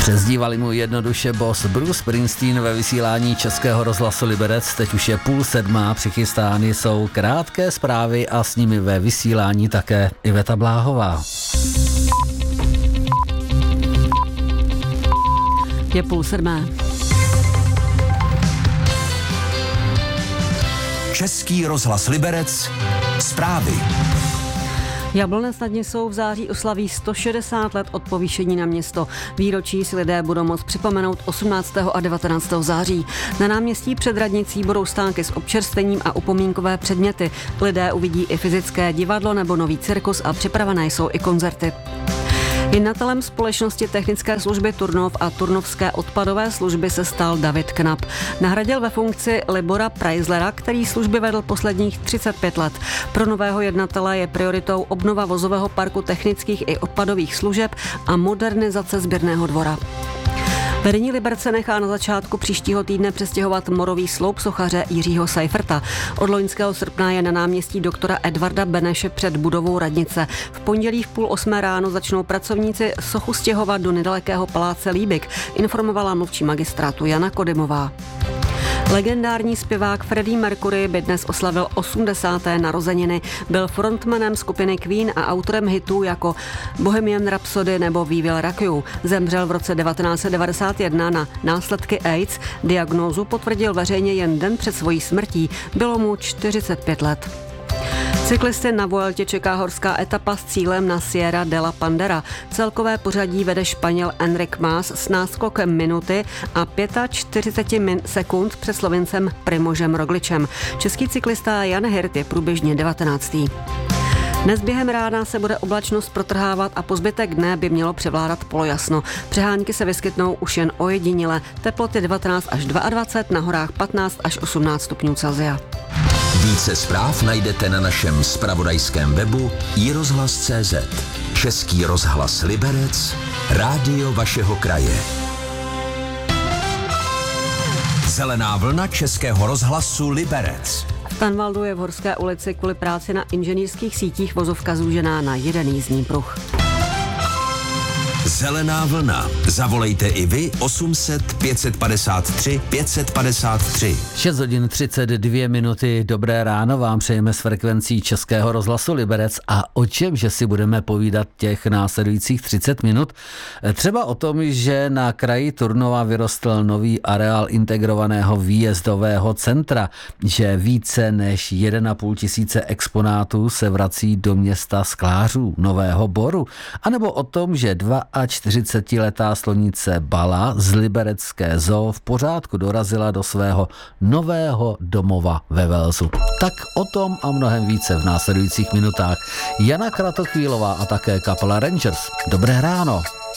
Přezdívali mu jednoduše boss. Bruce Springsteen ve vysílání Českého rozhlasu Liberec. Teď už je 6:30, přichystány jsou krátké zprávy a s nimi ve vysílání také Iveta Bláhová. Je 6:30. Český rozhlas Liberec. Zprávy. Jablonec nad Nisou v září oslaví 160 let od povýšení na město. Výročí si lidé budou moct připomenout 18. a 19. září. Na náměstí před radnicí budou stánky s občerstvením a upomínkové předměty. Lidé uvidí i fyzické divadlo nebo nový cirkus a připravené jsou i koncerty. Jednatelem společnosti technické služby Turnov a turnovské odpadové služby se stal David Knap. Nahradil ve funkci Libora Preislera, který služby vedl posledních 35 let. Pro nového jednatele je prioritou obnova vozového parku technických i odpadových služeb a modernizace sběrného dvora. Vedení Liberce nechá na začátku příštího týdne přestěhovat morový sloup sochaře Jiřího Seiferta. Od loňského srpna je na náměstí doktora Edvarda Beneše před budovou radnice. V pondělí v 7:30 ráno začnou pracovníci sochu stěhovat do nedalekého paláce Líbik, informovala mluvčí magistrátu Jana Kodymová. Legendární zpěvák Freddie Mercury by dnes oslavil 80. narozeniny. Byl frontmanem skupiny Queen a autorem hitů jako Bohemian Rhapsody nebo We Will Rock You. Zemřel v roce 1991 na následky AIDS. Diagnózu potvrdil veřejně jen den před svojí smrtí. Bylo mu 45 let. Cyklisty na Vueltě čeká horská etapa s cílem na Sierra de la Pandera. Celkové pořadí vede Španěl Enric Mas s náskokem minuty a 45 sekund před Slovincem Primožem Rogličem. Český cyklista Jan Hirt je průběžně 19. Dnes během rána se bude oblačnost protrhávat a po zbytek dne by mělo převládat polojasno. Přehánky se vyskytnou už jen ojediněle. Teploty 19 až 22, na horách 15 až 18 stupňů Celsia. Více zpráv najdete na našem zpravodajském webu iRozhlas.cz. Český rozhlas Liberec, rádio vašeho kraje. Zelená vlna Českého rozhlasu Liberec. V Tanvaldu je v Horské ulici kvůli práci na inženýrských sítích vozovka zúžená na jeden jízdní pruh. Zelená vlna. Zavolejte i vy 800 553 553. 6:32. Dobré ráno vám přejeme s frekvencí Českého rozhlasu Liberec a o čem, že si budeme povídat těch následujících 30 minut. Třeba o tom, že na kraji Turnova vyrostl nový areál integrovaného výjezdového centra, že více než 1,5 tisíce exponátů se vrací do města sklářů Nového Boru, anebo o tom, že 42letá slonice Bala z liberecké zoo v pořádku dorazila do svého nového domova ve Walesu. Tak o tom a mnohem více v následujících minutách. Jana Kratochvílová a také kapela Rangers. Dobré ráno.